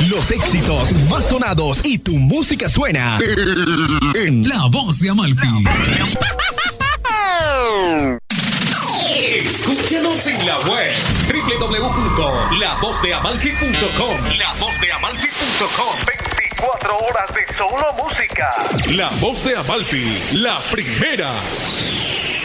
Los éxitos más sonados y tu música suena en La Voz de Amalfi. Escúchanos en la web www.lavozdeamalfi.com. Lavozdeamalfi.com. 24 horas de solo música. La Voz de Amalfi, la primera.